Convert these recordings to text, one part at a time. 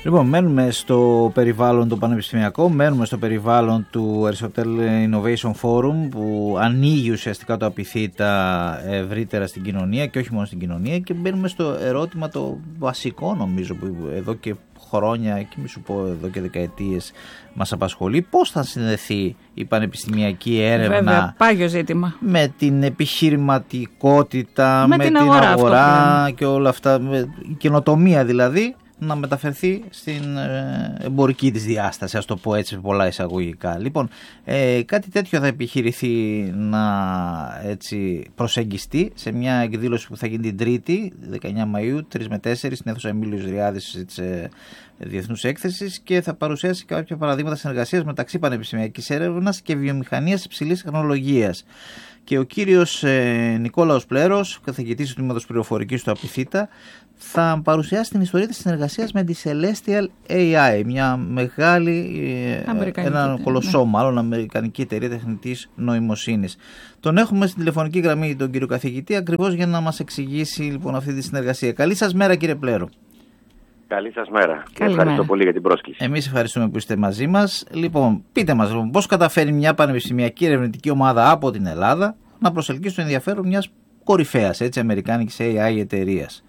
Λοιπόν, μένουμε στο περιβάλλον το πανεπιστημιακό, μένουμε στο περιβάλλον του Aristotle Innovation Forum που ανοίγει ουσιαστικά το απειθήτα ευρύτερα στην κοινωνία και όχι μόνο στην κοινωνία, και μπαίνουμε στο ερώτημα το βασικό, νομίζω, που εδώ και χρόνια και μη σου πω εδώ και δεκαετίες μας απασχολεί: πώς θα συνδεθεί η πανεπιστημιακή έρευνα, βέβαια, πάγιο ζήτημα, με την επιχειρηματικότητα, με την αγορά και όλα αυτά, η καινοτομία δηλαδή, να μεταφερθεί στην εμπορική της διάσταση, ας το πω έτσι πολλά εισαγωγικά. Λοιπόν, κάτι τέτοιο θα επιχειρηθεί να έτσι προσεγγιστεί σε μια εκδήλωση που θα γίνει την Τρίτη, 19 Μαΐου, 3 με 4, στην αίθουσα Εμίλιος Ριάδης της Διεθνούς Έκθεσης, και θα παρουσιάσει κάποια παραδείγματα συνεργασίας μεταξύ πανεπιστημιακής έρευνας και βιομηχανίας υψηλής τεχνολογίας. Και ο κύριος Νικόλαος Πλέρος, καθηγητής του Τμήματος Πληροφορικής του απειθήτα, θα παρουσιάσει την ιστορία της συνεργασίας με τη Celestial AI, μια μεγάλη, ένα κολοσσό μάλλον, αμερικανική εταιρεία τεχνητής νοημοσύνης. Τον έχουμε στην τηλεφωνική γραμμή τον κύριο καθηγητή, ακριβώς για να μας εξηγήσει λοιπόν αυτή τη συνεργασία. Καλή σας μέρα, κύριε Πλέρο. Καλή σας μέρα. Ευχαριστώ πολύ για την πρόσκληση. Εμείς ευχαριστούμε που είστε μαζί μας. Λοιπόν, πείτε μας λοιπόν, πώς καταφέρει μια πανεπιστημιακή ερευνητική ομάδα από την Ελλάδα να προσελκύσει το ενδιαφέρον μιας κορυφαίας αμερικάνικης AI εταιρείας?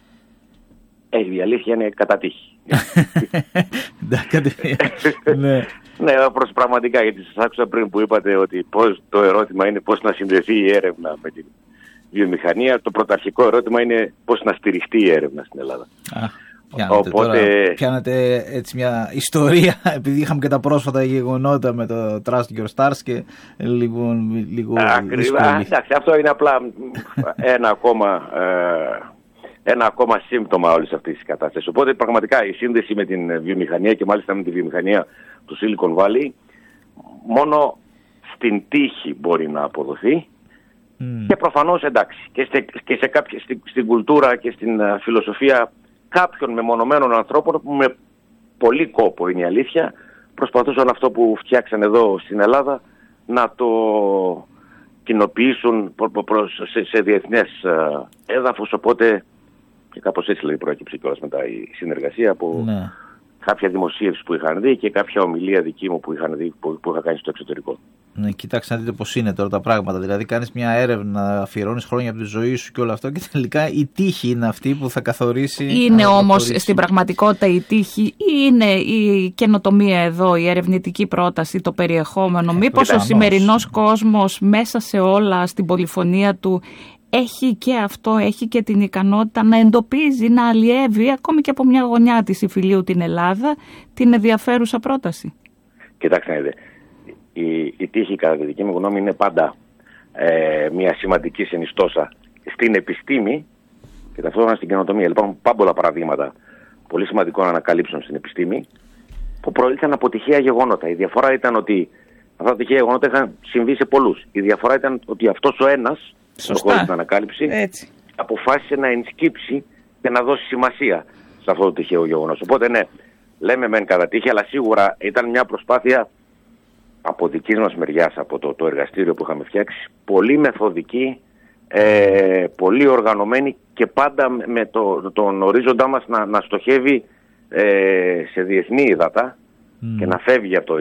Η αλήθεια είναι κατά τύχη. Ναι, πραγματικά, γιατί σας άκουσα πριν που είπατε ότι το ερώτημα είναι πώς να συνδεθεί η έρευνα με την βιομηχανία. Το πρωταρχικό ερώτημα είναι πώς να στηριχτεί η έρευνα στην Ελλάδα. Πιάνετε έτσι μια ιστορία, επειδή είχαμε και τα πρόσφατα γεγονότα με το Trust Your Stars και λίγο ακριβώς, εντάξει, αυτό είναι απλά ένα ακόμα σύμπτωμα όλης αυτής της κατάστασης. Οπότε πραγματικά η σύνδεση με την βιομηχανία, και μάλιστα με τη βιομηχανία του Silicon Valley, μόνο στην τύχη μπορεί να αποδοθεί. Και προφανώς, εντάξει, στην κουλτούρα και στην φιλοσοφία κάποιων μεμονωμένων ανθρώπων που με πολύ κόπο, είναι η αλήθεια, προσπαθούσαν αυτό που φτιάξαν εδώ στην Ελλάδα να το κοινοποιήσουν σε διεθνές έδαφος. Οπότε και κάπως έτσι δηλαδή προέκυψε κιόλας μετά η συνεργασία από κάποια δημοσίευση που είχαν δει και κάποια ομιλία δική μου που είχαν δει, που είχα κάνει στο εξωτερικό. Ναι, κοιτάξτε να δείτε πώς είναι τώρα τα πράγματα. Δηλαδή, κάνεις μια έρευνα, αφιερώνεις χρόνια από τη ζωή σου και όλο αυτό, και τελικά η τύχη είναι αυτή που θα καθορίσει. Είναι όμως στην πραγματικότητα η τύχη, ή είναι η καινοτομία εδώ, η ερευνητική πρόταση, το περιεχόμενο? Μήπως ο σημερινός κόσμος μέσα σε όλα, στην πολυφωνία του, έχει και αυτό, έχει και την ικανότητα να εντοπίζει, να αλλιεύει ακόμη και από μια γωνιά της υφηλίου την Ελλάδα την ενδιαφέρουσα πρόταση? Κοιτάξτε να δείτε, η τύχη κατά τη δική μου γνώμη είναι πάντα μια σημαντική συνιστόσα στην επιστήμη και ταυτόχρονα στην καινοτομία. Λοιπόν, πάμπολα παραδείγματα πολύ σημαντικό να ανακαλύψουν στην επιστήμη που προήλθαν από τυχαία γεγονότα. Η διαφορά ήταν ότι αυτά τα τυχαία γεγονότα είχαν συμβεί σε πολλούς. Η διαφορά ήταν ότι αυτός ο ένας, χωρίς την ανακάλυψη, αποφάσισε να ενσκύψει και να δώσει σημασία σε αυτό το τυχαίο γεγονός. Οπότε ναι, λέμε μεν κατά τύχη, αλλά σίγουρα ήταν μια προσπάθεια από δικής μας μεριάς, από το εργαστήριο που είχαμε φτιάξει, πολύ μεθοδική, πολύ οργανωμένη και πάντα με τον ορίζοντά μας να στοχεύει σε διεθνή ύδατα και να φεύγει από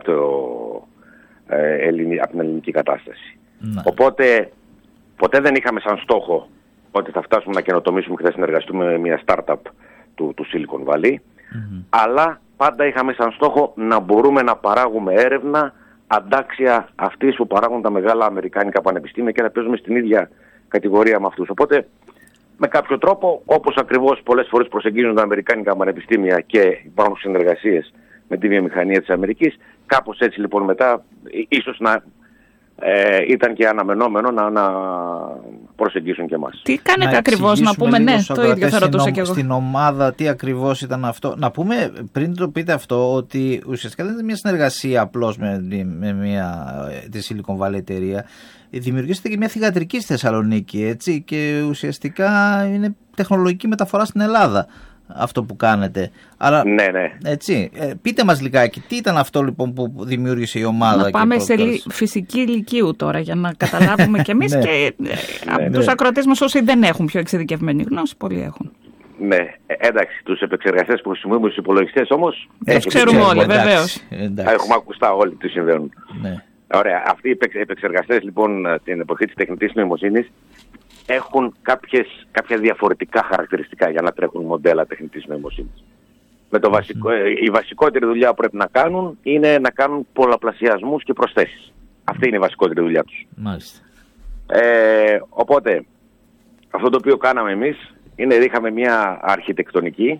την ελληνική κατάσταση. Οπότε ποτέ δεν είχαμε σαν στόχο ότι θα φτάσουμε να καινοτομήσουμε και θα συνεργαστούμε με μια startup του Silicon Valley, αλλά πάντα είχαμε σαν στόχο να μπορούμε να παράγουμε έρευνα αντάξια αυτής που παράγουν τα μεγάλα αμερικάνικα πανεπιστήμια και να παίζουμε στην ίδια κατηγορία με αυτούς. Οπότε με κάποιο τρόπο, όπως ακριβώς πολλές φορές προσεγγίζουν τα αμερικάνικα πανεπιστήμια και υπάρχουν συνεργασίες με τη βιομηχανία της Αμερικής, κάπως έτσι λοιπόν μετά ίσως να ήταν και αναμενόμενο να προσεγγίσουν και εμάς. Τι κάνετε ακριβώς, να πούμε? Ναι, το ίδιο θα ρωτούσα και εγώ. Στην ομάδα, τι ακριβώς ήταν αυτό? Να πούμε, πριν το πείτε αυτό, ότι ουσιαστικά δεν είναι μια συνεργασία απλώς με τη Silicon Valley εταιρεία. Δημιουργήσετε και μια θυγατρική στη Θεσσαλονίκη, έτσι, και ουσιαστικά είναι τεχνολογική μεταφορά στην Ελλάδα αυτό που κάνετε. Αλλά, ναι. Έτσι, πείτε μας λιγάκι, τι ήταν αυτό λοιπόν που δημιούργησε η ομάδα? Να πάμε σε φυσική ηλικίου τώρα για να καταλάβουμε κι εμείς και από τους ακροατές μας όσοι δεν έχουν πιο εξειδικευμένη γνώση, πολλοί έχουν. Ναι, εντάξει, τους επεξεργαστές που χρησιμοποιούμε στους υπολογιστές όμως... Τους ξέρουμε όλοι, βεβαίως. Έχουμε ακουστά όλοι τι συμβαίνουν. Ναι. Ωραία, αυτοί οι επεξεργαστές λοιπόν την εποχή της τεχνητής νοημοσύνης έχουν κάποια διαφορετικά χαρακτηριστικά για να τρέχουν μοντέλα τεχνητής νοημοσύνης. Η βασικότερη δουλειά που πρέπει να κάνουν είναι να κάνουν πολλαπλασιασμούς και προσθέσεις. Αυτή είναι η βασικότερη δουλειά τους. Μάλιστα. Οπότε, αυτό το οποίο κάναμε εμείς είναι είχαμε μια αρχιτεκτονική,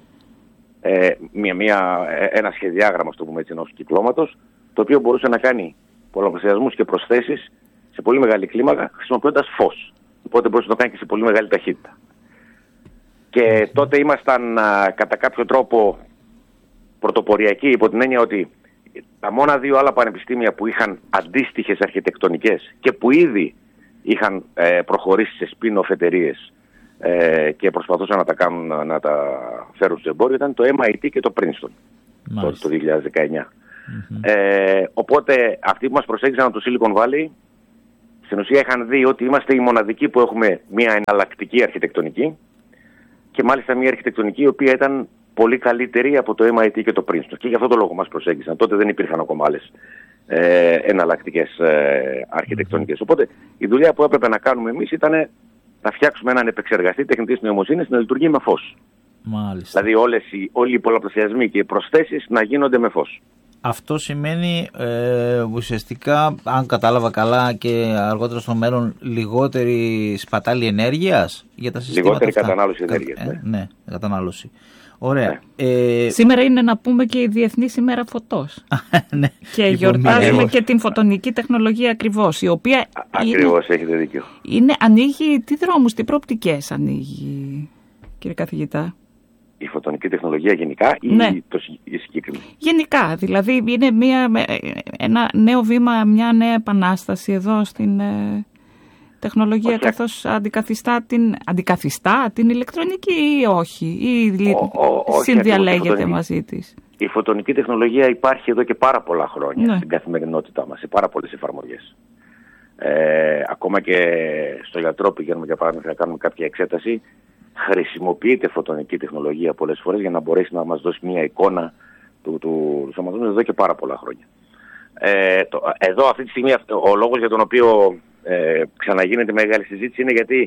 ένα σχεδιάγραμμα, το πούμε έτσι, ενός κυκλώματος, το οποίο μπορούσε να κάνει πολλαπλασιασμούς και προσθέσεις σε πολύ μεγάλη κλίμακα χρησιμοποιώντας φως. Οπότε μπορούσε να το κάνει και σε πολύ μεγάλη ταχύτητα. Και τότε ήμασταν κατά κάποιο τρόπο πρωτοποριακοί, υπό την έννοια ότι τα μόνα δύο άλλα πανεπιστήμια που είχαν αντίστοιχες αρχιτεκτονικές και που ήδη είχαν προχωρήσει σε spin-off εταιρείες και προσπαθούσαν να τα φέρουν στο εμπόριο ήταν το MIT και το Princeton το 2019. Οπότε αυτοί που μας προσέγγισαν από το Silicon Valley στην ουσία είχαν δει ότι είμαστε οι μοναδικοί που έχουμε μια εναλλακτική αρχιτεκτονική και μάλιστα μια αρχιτεκτονική η οποία ήταν πολύ καλύτερη από το MIT και το Princeton. Και γι' αυτό το λόγο μας προσέγγισαν. Τότε δεν υπήρχαν ακόμα άλλες εναλλακτικές αρχιτεκτονικές. Οπότε η δουλειά που έπρεπε να κάνουμε εμείς ήταν να φτιάξουμε έναν επεξεργαστή τεχνητής νοημοσύνης να λειτουργεί με φως. Μάλιστα. Δηλαδή όλοι οι πολλαπλασιασμοί και οι προσθέσεις να γίνονται με φως. Αυτό σημαίνει ουσιαστικά, αν κατάλαβα καλά και αργότερα στο μέλλον, λιγότερη σπατάλη ενέργειας για τα συστήματα. Λιγότερη κατανάλωση ενέργειας. Ναι, κατανάλωση. Ωραία. Ναι. Σήμερα είναι να πούμε και η Διεθνής ημέρα φωτός. Ναι. Και γιορτάζουμε και την φωτονική τεχνολογία ακριβώς, η οποία ακριβώς, έχετε δίκιο. Ανοίγει τι δρόμους, τι προοπτικές ανοίγει, κύριε καθηγητά? Η φωτονική τεχνολογία γενικά ή ναι. η συγκεκριμένη? Γενικά, δηλαδή είναι ένα νέο βήμα, μια νέα επανάσταση εδώ στην τεχνολογία, καθώς αντικαθιστά την ηλεκτρονική ή όχι, ή συνδιαλέγεται μαζί της? Η φωτονική τεχνολογία υπάρχει εδώ και πάρα πολλά χρόνια στην καθημερινότητά μας, σε πάρα πολλές εφαρμογές. Ακόμα και στο γιατρό πηγαίνουμε για παράδειγμα να κάνουμε κάποια εξέταση, χρησιμοποιείται φωτονική τεχνολογία πολλές φορές για να μπορέσει να μας δώσει μια εικόνα του σώματος εδώ και πάρα πολλά χρόνια. Εδώ αυτή τη στιγμή ο λόγος για τον οποίο ξαναγίνεται μεγάλη συζήτηση είναι γιατί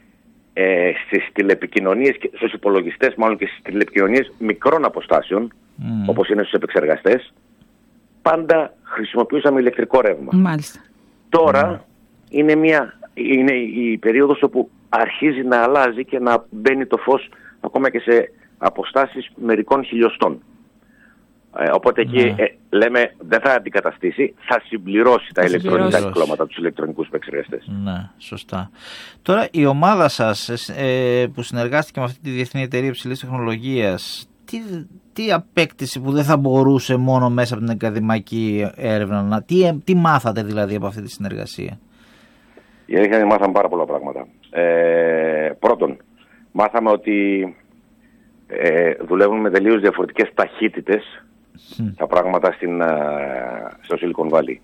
στις τηλεπικοινωνίες, στους υπολογιστές μάλλον και στις τηλεπικοινωνίες μικρών αποστάσεων, όπως είναι στους επεξεργαστές, πάντα χρησιμοποιούσαμε ηλεκτρικό ρεύμα. Μάλιστα. Τώρα είναι η περίοδος όπου αρχίζει να αλλάζει και να μπαίνει το φως ακόμα και σε αποστάσεις μερικών χιλιοστών. Οπότε εκεί λέμε δεν θα αντικαταστήσει, θα συμπληρώσει τα ηλεκτρονικά κυκλώματα, τους ηλεκτρονικούς επεξεργαστές. Ναι, σωστά. Τώρα η ομάδα σας που συνεργάστηκε με αυτή τη Διεθνή Εταιρεία Υψηλής Τεχνολογίας, τι απέκτηση που δεν θα μπορούσε μόνο μέσα από την ακαδημαϊκή έρευνα, τι μάθατε δηλαδή από αυτή τη συνεργασία? Η αλήθεια είναι μάθαμε πάρα πολλά πράγματα. Πρώτον, μάθαμε ότι δουλεύουν με τελείως διαφορετικές ταχύτητες τα πράγματα στο Silicon Valley.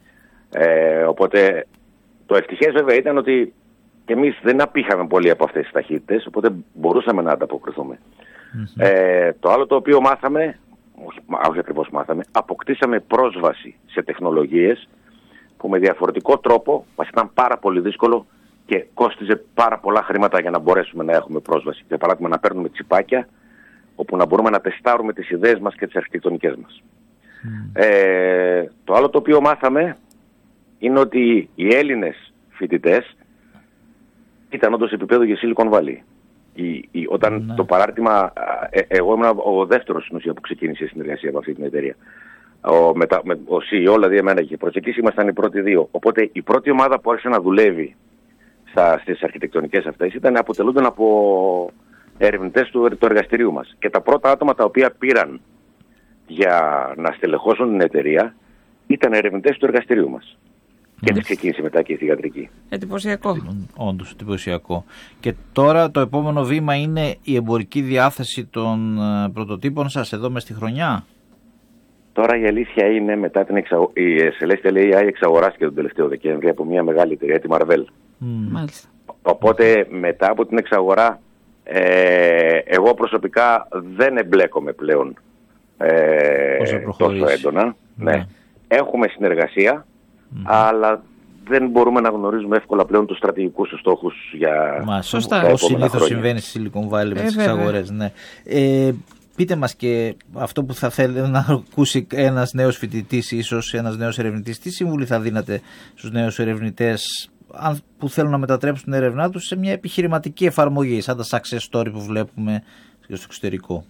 Οπότε το ευτυχές βέβαια ήταν ότι εμείς δεν απήχαμε πολύ από αυτές τις ταχύτητες, οπότε μπορούσαμε να ανταποκριθούμε. Το άλλο το οποίο μάθαμε, όχι ακριβώς μάθαμε, αποκτήσαμε πρόσβαση σε τεχνολογίες που με διαφορετικό τρόπο μας ήταν πάρα πολύ δύσκολο και κόστιζε πάρα πολλά χρήματα για να μπορέσουμε να έχουμε πρόσβαση. Για παράδειγμα να παίρνουμε τσιπάκια όπου να μπορούμε να τεστάρουμε τις ιδέες μας και τις αρχιτεκτονικές μας. Το άλλο το οποίο μάθαμε είναι ότι οι Έλληνες φοιτητές ήταν όντως επίπεδο για Silicon Valley. Όταν το παράρτημα, εγώ ήμουν ο δεύτερος στην ουσία που ξεκίνησε η συνεργασία με αυτή την εταιρεία. Ο CEO, δηλαδή εμένα και προς εκεί ήμασταν οι πρώτοι δύο. Οπότε η πρώτη ομάδα που άρχισε να δουλεύει στις αρχιτεκτονικές αυτές αποτελούνταν από ερευνητές του εργαστηρίου μας. Και τα πρώτα άτομα τα οποία πήραν για να στελεχώσουν την εταιρεία ήταν ερευνητές του εργαστηρίου μας. Και έτσι ξεκίνησε μετά και η θυγατρική. Εντυπωσιακό. Όντως, εντυπωσιακό. Και τώρα το επόμενο βήμα είναι η εμπορική διάθεση των πρωτοτύπων σας εδώ μες στη χρονιά. Τώρα η αλήθεια είναι μετά η Celestial AI εξαγοράστηκε τον τελευταίο Δεκέμβρη από μια μεγάλη εταιρεία, τη Marvell. Μάλιστα. Οπότε μετά από την εξαγορά Εγώ προσωπικά δεν εμπλέκομαι πλέον τόσο έντονα. Ναι. Έχουμε συνεργασία, αλλά δεν μπορούμε να γνωρίζουμε εύκολα πλέον τους στρατηγικούς στόχους για σωστά. Όπως συνήθως συμβαίνει στη Silicon Valley με τις εξαγορές. Ναι. Πείτε μας και αυτό που θα θέλει να ακούσει ένας νέος φοιτητής, ίσως ένας νέος ερευνητής, τι συμβουλή θα δίνατε στους νέους ερευνητές που θέλουν να μετατρέψουν την έρευνά τους σε μια επιχειρηματική εφαρμογή, σαν τα success story που βλέπουμε στο εξωτερικό?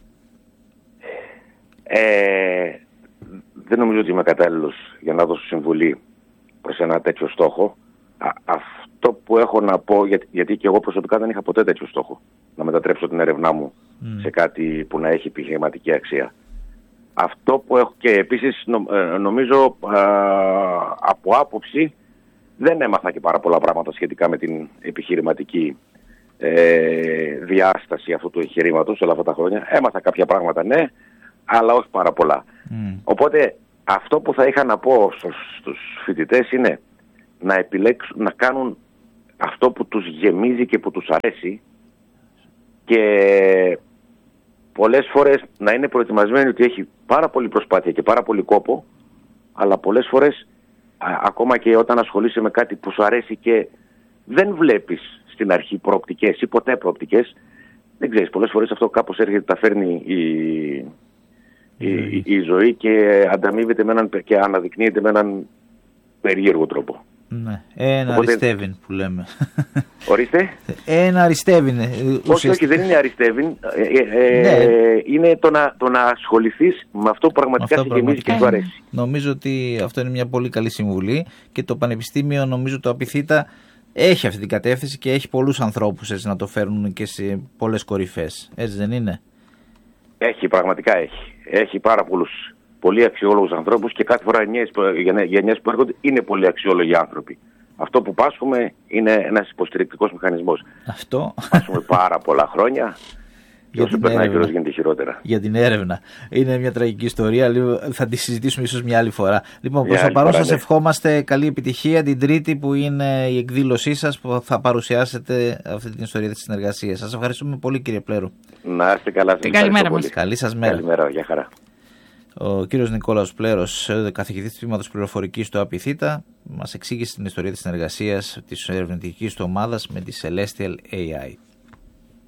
Δεν νομίζω ότι είμαι κατάλληλος για να δώσω συμβουλή προς ένα τέτοιο στόχο. Αυτό που έχω να πω, γιατί και εγώ προσωπικά δεν είχα ποτέ τέτοιο στόχο, να μετατρέψω την έρευνά μου σε κάτι που να έχει επιχειρηματική αξία. Αυτό που έχω, και επίσης νομίζω από άποψη δεν έμαθα και πάρα πολλά πράγματα σχετικά με την επιχειρηματική διάσταση αυτού του εγχειρήματος όλα αυτά τα χρόνια. Έμαθα κάποια πράγματα, ναι, αλλά όχι πάρα πολλά. Οπότε αυτό που θα είχα να πω στους φοιτητές είναι να επιλέξουν, να κάνουν αυτό που τους γεμίζει και που τους αρέσει, και πολλές φορές να είναι προετοιμασμένοι ότι έχει πάρα πολύ προσπάθεια και πάρα πολύ κόπο, αλλά πολλές φορές ακόμα και όταν ασχολείσαι με κάτι που σου αρέσει και δεν βλέπεις στην αρχή προοπτικές ή ποτέ προοπτικές, δεν ξέρεις, πολλές φορές αυτό κάπως έρχεται, τα φέρνει η ζωή και ανταμείβεται και αναδεικνύεται με έναν περίεργο τρόπο. Ναι, ένα αριστεύειν που λέμε. Ορίστε. Ένα αριστεύιν. Όχι, δεν είναι αριστεύιν. Είναι το να ασχοληθείς με αυτό που πραγματικά σε γεμίζει και σου αρέσει. Νομίζω ότι αυτό είναι μια πολύ καλή συμβουλή, και το Πανεπιστήμιο, νομίζω το Απιθύτα, έχει αυτή την κατεύθυνση και έχει πολλούς ανθρώπους έτσι να το φέρνουν και σε πολλές κορυφές. Έτσι δεν είναι? Πραγματικά έχει. Έχει πάρα πολλούς πολύ αξιόλογους ανθρώπους, και κάθε φορά γενιές που έρχονται είναι πολύ αξιόλογοι άνθρωποι. Αυτό που πάσχουμε είναι ένας υποστηρικτικός μηχανισμός. Αυτό. Πάσχουμε πάρα πολλά χρόνια και όσο περνάει ο καιρός γίνεται χειρότερα. Για την έρευνα. Είναι μια τραγική ιστορία, θα τη συζητήσουμε ίσως μια άλλη φορά. Λοιπόν, προς το παρόν σας ευχόμαστε καλή επιτυχία την Τρίτη που είναι η εκδήλωσή σας, που θα παρουσιάσετε αυτή την ιστορία της συνεργασίας. Σας ευχαριστούμε πολύ, κύριε Πλέρου. Να είστε καλά. Καλημέρα μας. Καλή σας μέρα. Καλημέρα, για χαρά. Ο κύριος Νικόλαος Πλέρος, καθηγητής του τμήματος πληροφορικής στο Απιθύτα, μας εξήγησε την ιστορία της συνεργασίας της ερευνητικής του ομάδας με τη Celestial AI.